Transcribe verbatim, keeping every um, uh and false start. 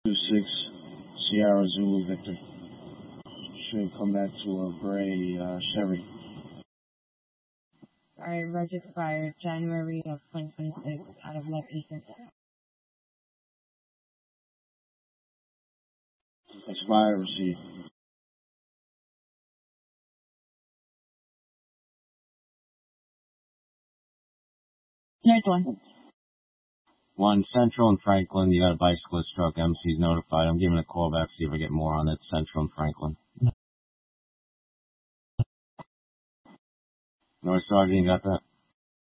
two six Sierra Zulu Victor. Should come back to a gray uh, Chevy. Alright, reg expired January of twenty twenty-six out of Lexington. Expired receipt. Next one. One, Central and Franklin. You got a bicyclist struck. M C's notified. I'm giving a call back to see if I get more on that. Central and Franklin. North Sergeant, you got that?